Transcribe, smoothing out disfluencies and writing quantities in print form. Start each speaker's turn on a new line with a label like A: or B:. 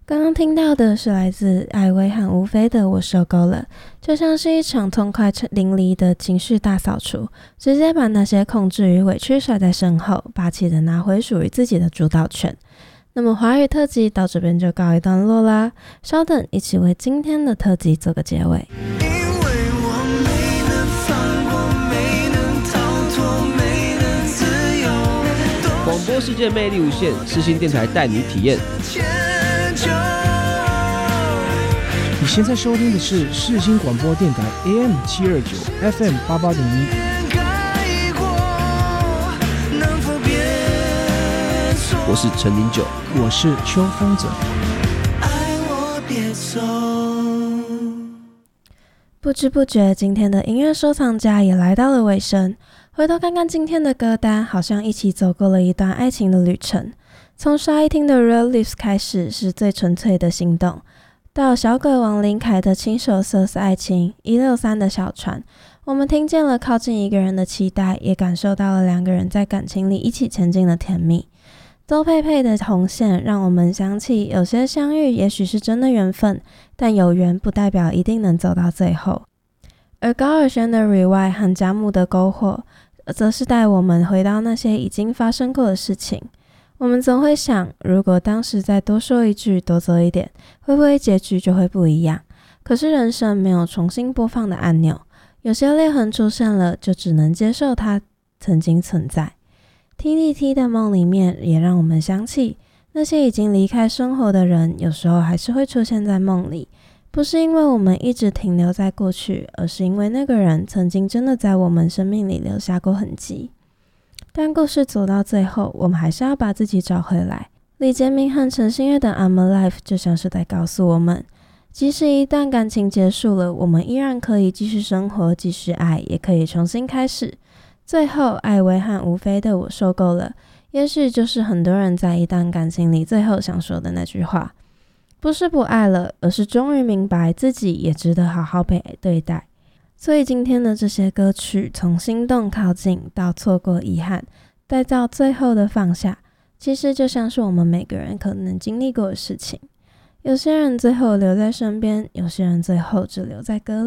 A: 刚刚听到的是来自艾薇和吴飞的《我受够了》，就像是一场痛快淋漓的情绪大扫除，直接把那些控制与委屈甩在身后，霸气的拿回属于自己的主导权。那么华语特辑到这边就告一段落啦，稍等，一起为今天的特辑做个结尾。
B: 广播世界魅力无限，世新电台带你体验。
C: 你现在收听的是世新广播电台 AM 729 FM 88.1。
B: 我是陈零九，
C: 我是邱风泽。
A: 不知不觉，今天的音乐收藏家也来到了尾声。回头看看今天的歌单，好像一起走过了一段爱情的旅程。从沙一汀的 Real Lips 开始，是最纯粹的心动，到小鬼王林凯的亲手色色爱情，163的小船，我们听见了靠近一个人的期待，也感受到了两个人在感情里一起前进的甜蜜。周佩佩的红线让我们想起，有些相遇也许是真的缘分，但有缘不代表一定能走到最后。而高尔宣的 Rewind 和贾母的篝火，则是带我们回到那些已经发生过的事情。我们总会想，如果当时再多说一句，多做一点，会不会结局就会不一样？可是人生没有重新播放的按钮，有些裂痕出现了，就只能接受它曾经存在。TDT 的梦里面也让我们想起，那些已经离开生活的人，有时候还是会出现在梦里，不是因为我们一直停留在过去，而是因为那个人曾经真的在我们生命里留下过痕迹。但故事走到最后，我们还是要把自己找回来。李杰明和陈星月的 I'm Alive 就像是在告诉我们，即使一段感情结束了，我们依然可以继续生活，继续爱，也可以重新开始。最后，艾薇和吴飞的我受够了，也许就是很多人在一段感情里最后想说的那句话，不是不爱了，而是终于明白自己也值得好好被对待。所以今天的这些歌曲，从心动靠近到错过遗憾，再到最后的放下，其实就像是我们每个人可能经历过的事情。有些人最后留在身边，有些人最后只留在歌里。